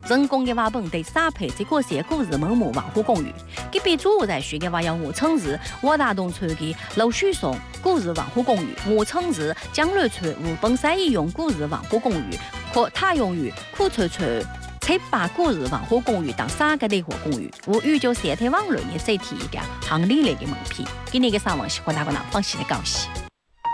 成功的话本对沙配这个些古日文物文化公园，给别主在学的话要我城市我大东村的老许松古日文化公园，我城市江南村日本山一用古日文化公园和塔用于苦翠村。七八古日文化公园当3个类活公园，我预就3天网络也再提一个行里来的门票，给你个上网喜欢那个南方系的高兴。